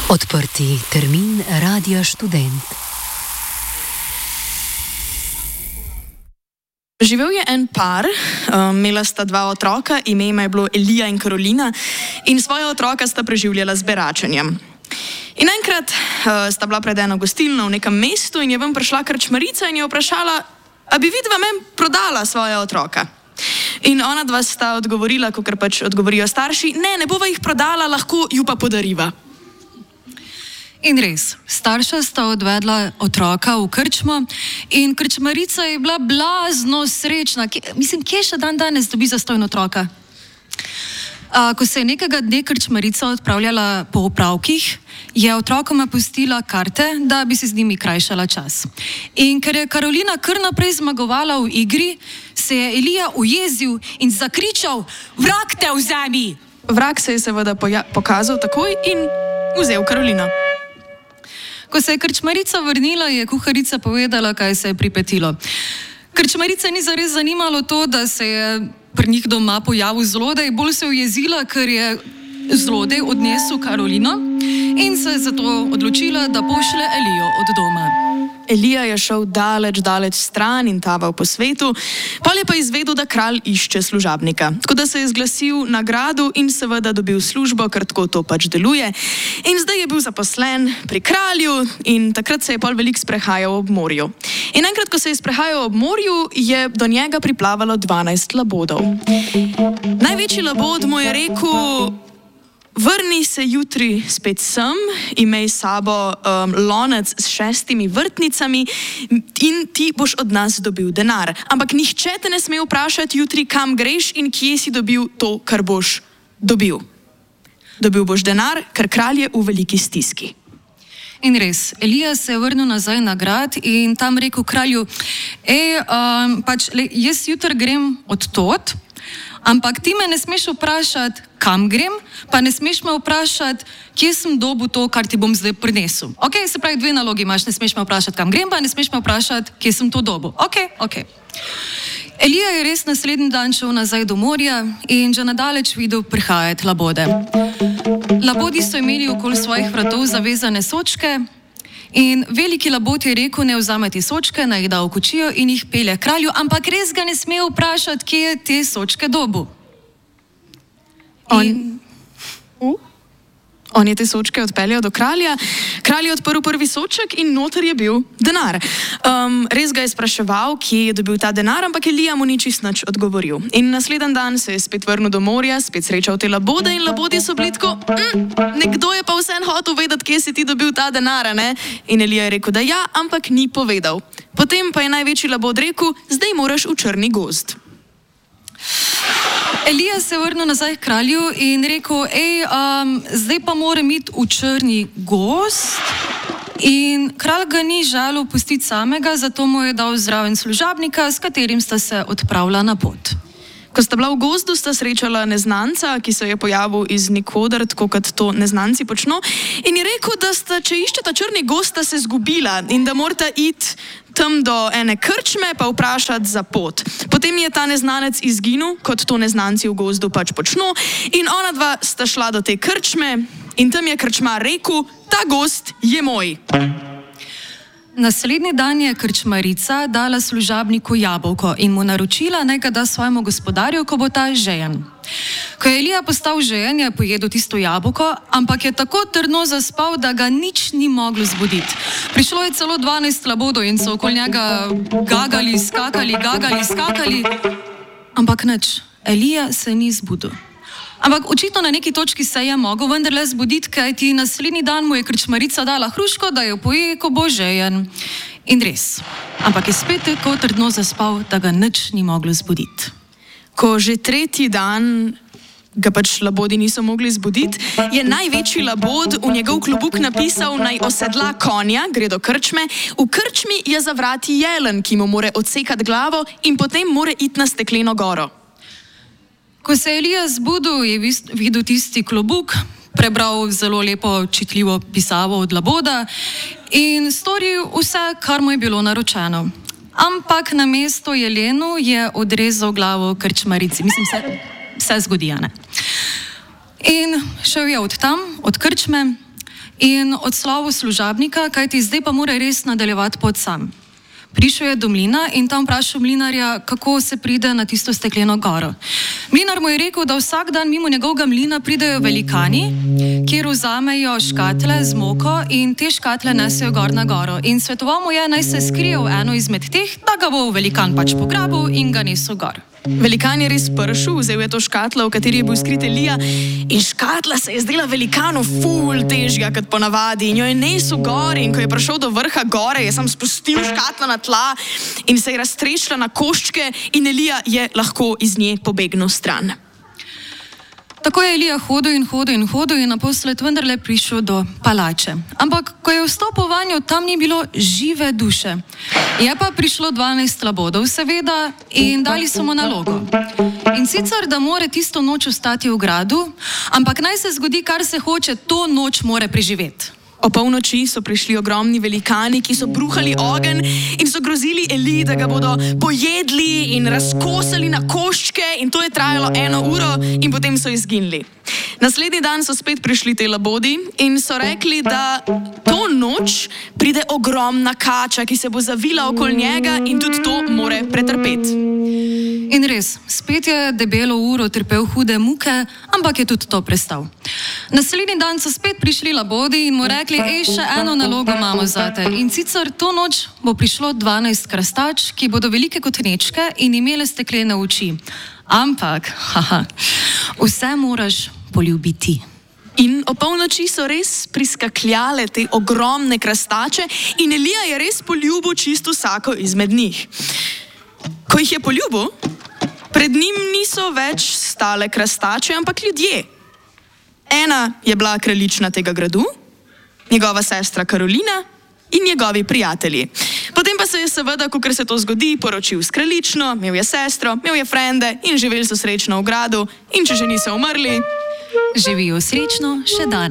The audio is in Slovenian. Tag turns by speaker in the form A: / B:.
A: Odprti termin Radia Študent.
B: Živel je en par, imela sta dva otroka, ime je bilo Elija in Karolina, in svoja otroka sta preživljala z beračenjem. In enkrat sta bila pred eno gostilno v nekem mestu in je ven prišla krčmarica in je vprašala, a bi vidva meni prodala svoja otroka. In ona dva sta odgovorila, kakor pač odgovorijo starši, ne bova jih prodala, lahko ju pa podariva.
C: In res, starša sta odvedla otroka v krčmo in krčmarica je bila blazno srečna. Kje še danes dobi zastonj otroka? Ko se je nekega dne krčmarica odpravljala po opravkih, je otrokoma pustila karte, da bi si z njimi krajšala čas. In ker je Karolina kar naprej zmagovala v igri, se je Elija ujezil in zakričal, vrag te vzemi!
B: Vrag se je seveda pokazal takoj in vzel Karolino.
C: Ko se je krčmarica vrnila, je kuharica povedala, kaj se je pripetilo. Krčmarica ni zares zanimalo to, da se je pri njih doma pojavil zlodej, bolj se je ujezila, ker je zlodej odnesel Karolino in se je zato odločila, da pošlje Elijo od doma.
B: Elija je šel daleč stran in taval po svetu, pol je pa izvedel, da kralj išče služabnika. Tako da se je zglasil na gradu in seveda dobil službo, ker tako to pač deluje. In zdaj je bil zaposlen pri kralju in takrat se je pol veliko sprehajal ob morju. In enkrat, ko se je sprehajal ob morju, je do njega priplavalo 12 labodov. Največji labod mu je rekel, vrni se jutri spet sem, imej sabo lonec s 6 vrtnicami in ti boš od nas dobil denar. Ampak nihče te ne sme vprašati jutri, kam greš in kje si dobil to, kar boš dobil. Dobil boš denar, ker kralj je v veliki stiski.
C: In res, Elija se je vrnil nazaj na grad in tam rekel kralju, jaz jutri grem od tod, ampak ti me ne smeš vprašati, kam grem, pa ne smeš me vprašati, kje sem dobil to, kar ti bom zdaj prinesel. Se pravi, 2 nalogi imaš, ne smeš me vprašati, kam grem, pa ne smeš me vprašati, kje sem to dobil. Elija je res naslednji dan šel nazaj do morja in že nadaleč videl prihajati labode. Labodi so imeli okoli svojih vratov zavezane sočke in veliki labod je rekel, ne vzame te sočke, naj jih da v kočijo in jih pelje kralju, ampak res ga ne sme vprašati, kje je te sočke dobil.
B: On je te sočke odpeljal do kralja, kralj je odprl prvi soček in noter je bil denar. Res ga je spraševal, kje je dobil ta denar, ampak Elija mu ni čisto nič odgovoril. In naslednji dan se je spet vrnil do morja, spet srečal te labode in labodi so bili tako, nekdo je pa vseeno hotel vedeti, kje si ti dobil ta denar, ne? In Elija je rekel, da ja, ampak ni povedal. Potem pa je največji labod rekel, zdaj moraš v črni gozd.
C: Elija se je vrnil nazaj k kralju in rekel, zdaj pa moram iti v črni gozd. In kralj ga ni želel pustiti samega, zato mu je dal zraven služabnika, s katerim sta se odpravila na pot.
B: Ko sta bila v gozdu, sta srečala neznanca, ki se je pojavil iz nikoder, tako kot to neznanci počno, in je rekel, da sta, če iščeta črni gozd, sta se zgubila in da morata iti tam do ene krčme pa vprašati za pot. Potem je ta neznanec izginil, kot to neznanci v gozdu pač počno, in ona dva sta šla do te krčme in tam je krčmar rekel, ta gozd je moj.
C: Naslednji dan je krčmarica dala služabniku jabolko in mu naročila, naj ga da svojemu gospodarju, ko bo ta žejen. Ko je Elija postal žejen, je pojedel tisto jabolko, ampak je tako trdno zaspal, da ga nič ni moglo zbuditi. Prišlo je celo 12 labodov in so okoli njega gagali, skakali, ampak nič, Elija se ni zbudil. Ampak očitno na neki točki se je mogel vendarle zbuditi, kajti naslednji dan mu je krčmarica dala hruško, da jo poje, ko bo žejen. In res, ampak je spet tako trdno zaspal, da ga nič ni moglo zbuditi.
B: Ko že 3. dan ga pač labodi niso mogli zbuditi, je največji labod v njegov klobuk napisal, naj osedla konja, gre do krčme, v krčmi je za vrati jelen, ki mu more odsekati glavo in potem more iti na stekleno goro.
C: Ko se je Elija zbudil, je videl tisti klobuk, prebral zelo lepo čitljivo pisavo od laboda in storil vse, kar mu je bilo naročeno. Ampak namesto jelenu je odrezal glavo krčmarici. Vse zgodi, ne? In šel je od tam, od krčme, in odslovil služabnika, kajti zdaj pa mora res nadaljevati pot sam. Prišel je do mlina in tam vprašal mlinarja, kako se pride na tisto stekleno goro. Mlinar mu je rekel, da vsak dan mimo njegovega mlina pridejo velikani, kjer vzamejo škatle z moko in te škatle nesejo gor na goro. In svetoval mu je, naj se skrije v eno izmed teh, da ga bo velikan pač pograbil in ga nesel gor.
B: Velikan je res pršel, vzel je to škatlo, v kateri je bil skrit Elija, in škatla se je zdela velikanu ful težja kot ponavadi in jo je nesel gor, in ko je prišel do vrha gore, je sam spustil škatlo na tla in se je raztrešila na koščke in Elija je lahko iz nje pobegnil stran.
C: Tako je Elija hodil in naposled vendarle prišel do palače. Ampak, ko je vstopil vanjo, tam ni bilo žive duše. Je pa prišlo 12 labodov, seveda, in dali so mu nalogo. In sicer, da mora tisto noč ostati v gradu, ampak naj se zgodi, kar se hoče, to noč mora preživeti.
B: O polnoči so prišli ogromni velikani, ki so bruhali ogenj in so grozili Eliji, da ga bodo pojedli in razkosali na koščke, in to je trajalo 1 uro in potem so izginili. Naslednji dan so spet prišli te labodi in so rekli, da to noč pride ogromna kača, ki se bo zavila okoli njega in tudi to more pretrpeti.
C: In res, spet je debelo uro trpel hude muke, ampak je tudi to prestal. Naslednji dan so spet prišli labodi in mu rekli, še eno nalogo imamo zate. In sicer to noč bo prišlo 12 krastač, ki bodo velike kot nečke in imele steklene oči. Ampak, vse moraš poljubiti.
B: In o polnoči so res priskakljale te ogromne krastače in Elija je res poljubil čisto vsako izmed njih. Ko jih je poljubil, pred njim niso več stale krastače, ampak ljudje. Ena je bila kraljična tega gradu, njegova sestra Karolina in njegovi prijatelji. Potem pa se je seveda, kakor se to zgodi, poročil s kraljično, imel je sestro, imel je frende in živeli so srečno v gradu, in če že niso umrli,
C: živijo srečno še danes.